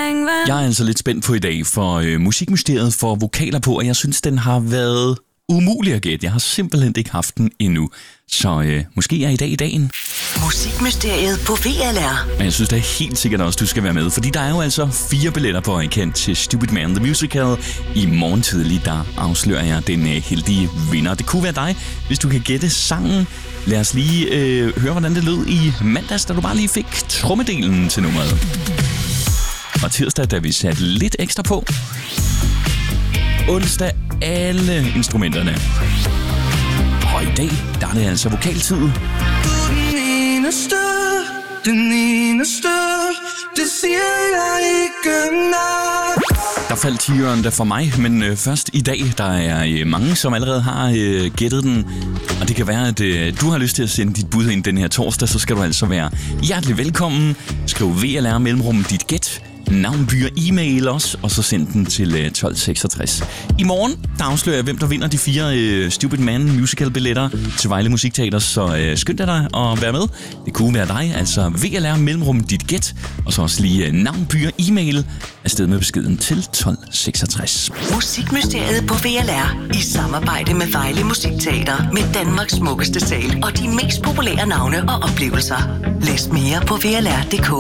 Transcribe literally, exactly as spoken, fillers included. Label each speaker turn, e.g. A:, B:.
A: Jeg er altså lidt spændt på i dag, for øh, musikmysteriet får vokaler på, og jeg synes, den har været umulig at gætte. Jeg har simpelthen ikke haft den endnu. Så øh, måske er i dag i dagen.
B: Musikmysteriet på V L R.
A: Men jeg synes da helt sikkert også, du skal være med, fordi der er jo altså fire billetter på Icon til Stupid Man The Musical. I morgen tidlig, der afslører jeg den øh, heldige vinder. Det kunne være dig, hvis du kan gætte sangen. Lad os lige øh, høre, hvordan det lød i mandags, da du bare lige fik trommedelen til nummeret. Og tirsdag, da vi satte lidt ekstra på. Onsdag, alle instrumenterne. Og i dag, der er det altså vokaltid.
C: Du er den eneste, den eneste, det siger jeg ikke nok.
A: Der faldt tieren der for mig, men øh, først i dag, der er øh, mange, som allerede har øh, gættet den. Og det kan være, at øh, du har lyst til at sende dit bud ind den her torsdag, så skal du altså være hjertelig velkommen. Skriv V L R mellemrum dit gæt. Navn, by og e-mail også, og så send den til tolv seksogtres. I morgen, der afslører jeg, hvem der vinder de fire uh, Stupid Man musical-billetter til Vejle Musikteater, så uh, skynd dig at være med. Det kunne være dig, altså V L R mellemrum dit gæt, og så også lige uh, navn, by og e-mail afsted med beskeden til tolv seksogtres.
B: Musikmysteriet på V L R i samarbejde med Vejle Musikteater med Danmarks smukkeste sal og de mest populære navne og oplevelser. Læs mere på V L R punktum d k.